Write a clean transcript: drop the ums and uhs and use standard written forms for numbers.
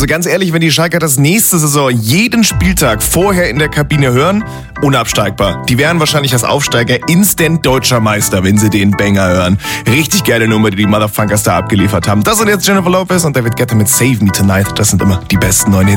Also ganz ehrlich, wenn die Schalker das nächste Saison jeden Spieltag vorher in der Kabine hören, unabsteigbar. Die wären wahrscheinlich als Aufsteiger instant deutscher Meister, wenn sie den Banger hören. Richtig geile Nummer, die Motherfuckers da abgeliefert haben. Das sind jetzt Jennifer Lopez und David Guetta mit Save Me Tonight. Das sind immer die besten neuen Hits.